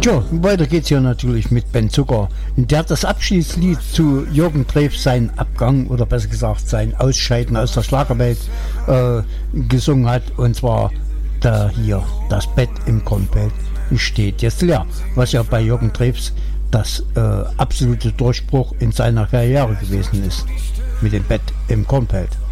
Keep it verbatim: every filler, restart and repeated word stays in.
Tja, weiter geht's hier natürlich mit Ben Zucker. Der das Abschiedslied zu Jürgen Drews seinen Abgang oder besser gesagt sein Ausscheiden aus der Schlagerwelt äh, gesungen hat. Und zwar da hier, das Bett im Kornfeld steht jetzt leer. Was ja bei Jürgen Drews das äh, absolute Durchbruch in seiner Karriere gewesen ist. Mit dem Bett im Kornfeld.